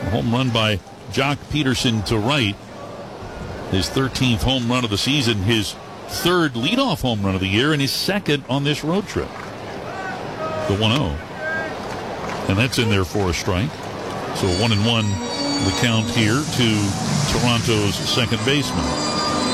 A home run by Jock Peterson to right. His 13th home run of the season, his third leadoff home run of the year, and his second on this road trip. The 1-0. And that's in there for a strike. So 1-1 the count here to Toronto's second baseman.